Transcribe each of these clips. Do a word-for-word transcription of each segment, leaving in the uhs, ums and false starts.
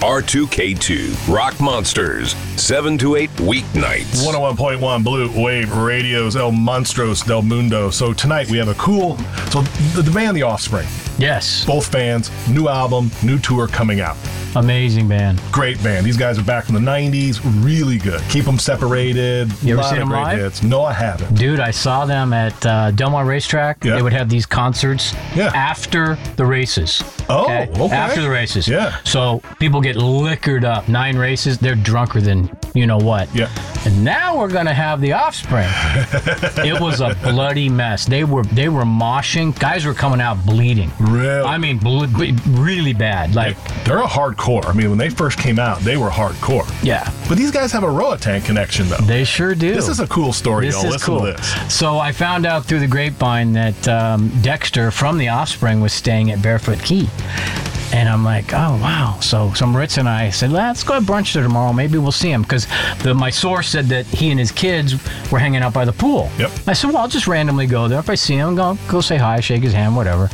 R two K two, Rock Monsters, seven to eight weeknights. one oh one point one Blue Wave Radio's El Monstros del Mundo. So tonight we have a cool, so the, the band The Offspring, Yes. both fans, new album, new tour coming out. Amazing band. Great band. These guys are back from the nineties, really good. Keep them separated. You ever lot seen of them great live? hits. No, I haven't. Dude, I saw them at uh, Del Mar Racetrack. Yeah. They would have these concerts Yeah. after the races. Oh, okay. After the races. Yeah. So people get liquored up. Nine races, they're drunker than you know what. Yeah. And now we're gonna have The Offspring. It was a bloody mess. They were they were moshing. Guys were coming out bleeding. Really? I mean, ble- ble- really bad. Like, They're a hardcore. I mean, when they first came out, they were hardcore. yeah. But these guys have a Roatan connection, though. They sure do. This is a cool story, This y'all. is Listen cool. to this. So I found out through the grapevine that um, Dexter from The Offspring was staying at Barefoot Key. And I'm like, oh, wow. So some Ritz and I said, let's go to brunch there tomorrow. Maybe we'll see him. Because my source said that he and his kids were hanging out by the pool. Yep. I said, well, I'll just randomly go there. If I see him, go, go say hi, shake his hand, whatever.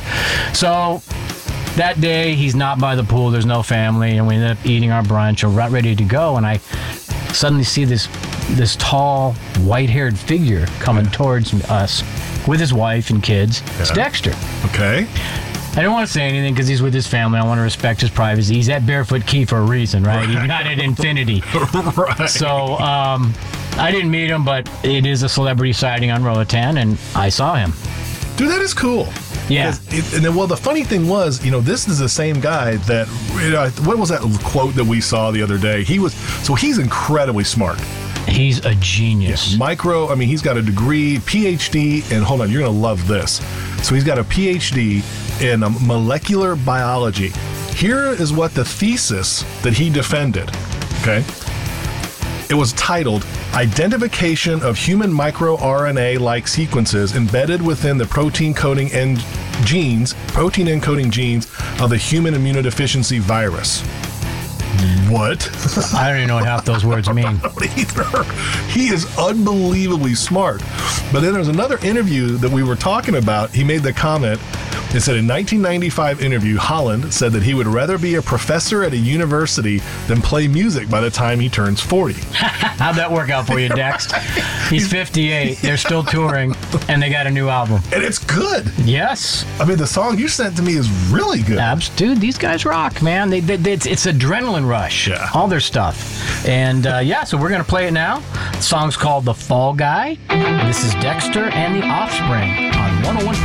So that day, he's not by the pool. There's no family. And we ended up eating our brunch and we're ready to go. And I suddenly see this this tall, white-haired figure coming towards us with his wife and kids. It's Yeah. Dexter. Okay. I don't want to say anything because he's with his family. I want to respect his privacy. He's at Barefoot Key for a reason, right? He's not at Infinity. Right. So um, I didn't meet him, but it is a celebrity sighting on Roatan, and I saw him. Dude, that is cool. Yeah. It, and then, well, the funny thing was, you know, this is the same guy that, you know, what was that quote that we saw the other day? He was, so he's incredibly smart. He's a genius. Micro, I mean, he's got a degree, P H D, and hold on, you're going to love this. So he's got a P H D in um, molecular biology. Here is what the thesis that he defended, okay? It was titled, Identification of Human MicroR N A-like Sequences Embedded Within the Protein Coding and Genes, Protein Encoding Genes of the Human Immunodeficiency Virus. What? I don't even know what half those words mean. Either. He is unbelievably smart. But then there's another interview that we were talking about. He made the comment. It said in nineteen ninety-five interview, Holland said that he would rather be a professor at a university than play music by the time he turns forty. How'd that work out for you, Dex? He's fifty-eight. They're still touring, and they got a new album. And it's good. Yes. I mean, the song you sent to me is really good. Abs, dude, these guys rock, man. They, they, they it's, it's adrenaline rush. Yeah. All their stuff. And uh, yeah, so we're gonna play it now. The song's called "The Fall Guy." This is Dexter and The Offspring on one oh one.